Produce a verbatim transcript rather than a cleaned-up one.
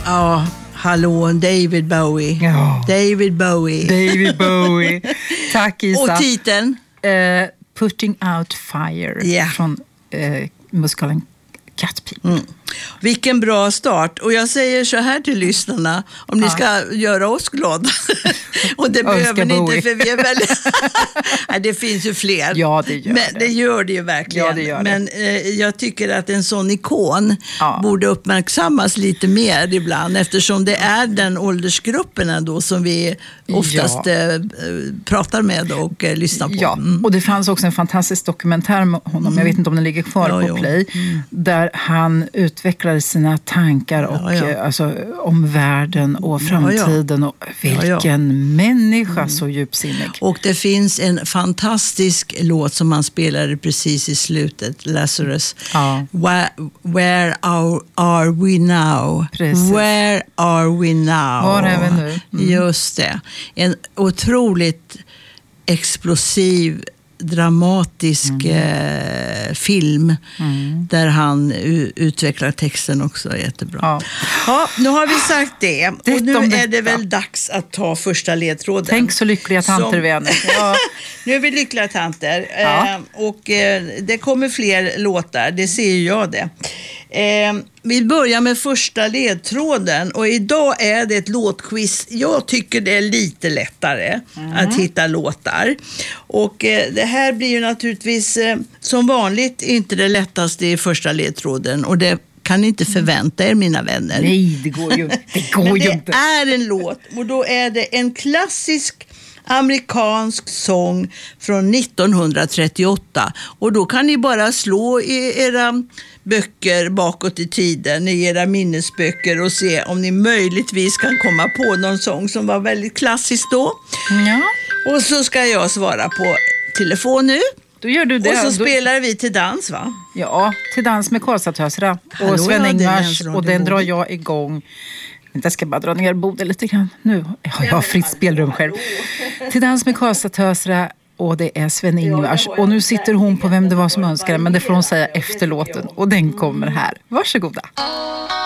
Ja, hallå, David Bowie. Ja. David Bowie. David Bowie. Tack, Isa. Och titeln? Uh, Putting Out Fire yeah. från uh, musikalen Cat People. Mm. Vilken bra start. Och jag säger så här till lyssnarna, om ja. ni ska göra oss glada. Och det behöver ni inte, för vi är väldigt... Nej, det finns ju fler. Ja, det gör Men det. det gör det ju verkligen. Ja, det gör det. Men eh, jag tycker att en sån ikon ja. borde uppmärksammas lite mer ibland, eftersom det är den åldersgruppen ändå som vi oftast ja. eh, pratar med och eh, lyssnar på. Ja, mm. och det fanns också en fantastisk dokumentär med honom, mm. jag vet inte om den ligger kvar ja, på Play, mm. där han utvecklade sina tankar och, ja, ja. Alltså, om världen och framtiden ja, ja. och vilken ja, ja. människa mm. så djupsinnig. Och det finns en fantastisk låt som han spelade precis i slutet, Lazarus. Ja. Where, where are, are we now? Precis. Where are we now? Var är vi nu? Mm. Just det. En otroligt explosiv, dramatisk mm. eh, film mm. där han u- utvecklar texten också jättebra. Ja. Ja, nu har vi sagt det. det och nu är det väl dags att ta första ledtråden. Tänk så lyckliga tanter Som... vi är nu. Ja, nu är vi lyckliga tanter. Ja. Eh, och eh, det kommer fler låtar, det ser jag det. Eh, vi börjar med första ledtråden och idag är det ett låtquiz. Jag tycker det är lite lättare mm. att hitta låtar. Och eh, det här blir ju naturligtvis eh, som vanligt inte det lättaste i första ledtråden, och det kan ni inte förvänta er, mina vänner. Nej, det går ju, det går Men ju det inte. är en låt, och då är det en klassisk amerikansk sång från nittonhundratrettioåtta, och då kan ni bara slå i era böcker bakåt i tiden, i era minnesböcker, och se om ni möjligtvis kan komma på någon sång som var väldigt klassisk då. Ja. Och så ska jag svara på telefon nu. Då gör du det. Och så då... spelar vi till dans, va? Ja, till dans med Karlstadtösra och Sven-Ingvars, och den drar jag igång. Jag ska bara dra ner bordet lite grann. Nu har jag fritt spelrum själv. Till dans med Karlstadtösra, och det är Sven-Ingvars. Och nu sitter hon på Vem det var som önskade, men det får hon säga efter låten. Och den kommer här. Varsågoda.